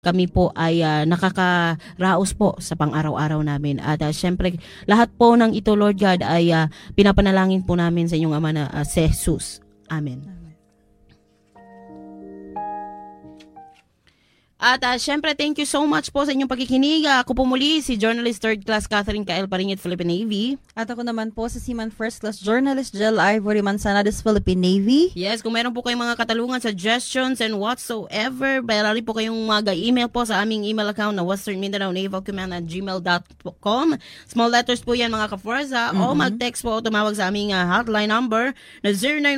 kami po ay nakakaraos po sa pang-araw-araw namin. At syempre, lahat po ng ito, Lord God, ay pinapanalangin po namin sa inyong Ama na si Jesus. Amen. At syempre, thank you so much po sa inyong pagkikinig. Ako po muli, si Journalist Third Class Catherine Kael Paringit, Philippine Navy. At ako naman po, si Seaman First Class Journalist Jel Ivory Manzanares, Philippine Navy. Yes, kung meron po kayong mga katalungan, suggestions, and whatsoever, mayroon po kayong mag-email po sa aming email account na westernmindanaonavalcommand@gmail.com. Small letters po yan, mga ka-Forza. O mag-text po o tumawag sa aming hotline number na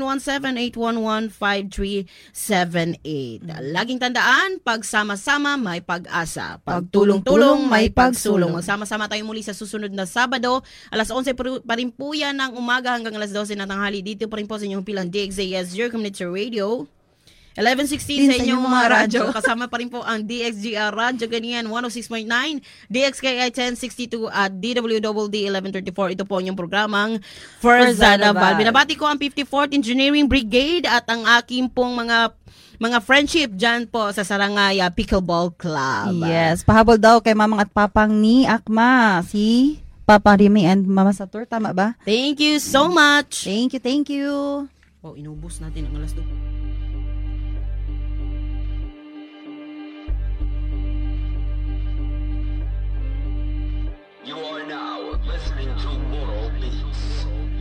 0917-811-5378. Laging tandaan, pagsama-sama may pag-asa. Pagtulong-tulong may pagsulong. Magsama-sama tayo muli sa susunod na Sabado. Alas 11 pa rin po yan ng umaga hanggang alas 12 na tanghali. Dito pa rin po sa inyong pilang DXJS, your community radio. 11:16 sa inyong mga radyo. Kasama pa rin po ang DXGR Radyo Ganian 106.9, DXKI 1062 at DWDD 1134. Ito po ang inyong programang Forzada Val. Binabati ko ang 54th Engineering Brigade at ang aking pong mga friendship dyan po sa Sarangaya Pickleball Club. Yes, pahabol daw kay mamang at papang ni Akma, si Papa Remy and Mama Satur, tama ba? Thank you so much. Thank you. Inubos natin ang alas 2.